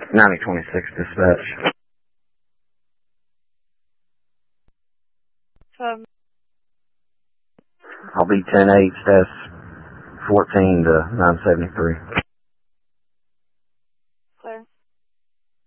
9026 dispatch. I'll be 10-8, status 14 to 973.